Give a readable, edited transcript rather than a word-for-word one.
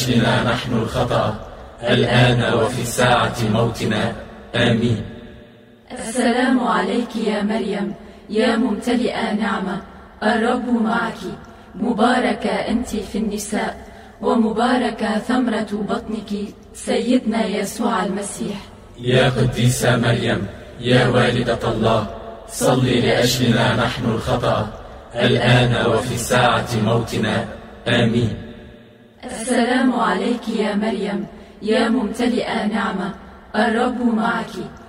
لنا نحن الخطأ الآن وفي ساعة موتنا. آمين. السلام عليك يا مريم يا ممتلئة نعمة، الرب معك، مباركة أنت في النساء، ومباركة ثمرة بطنك سيدنا يسوع المسيح. يا قديسة مريم يا والدة الله، صلي لأجلنا نحن الخطأ الآن وفي ساعة موتنا. آمين. السلام عليك يا مريم يا ممتلئة نعمة، الرب معك،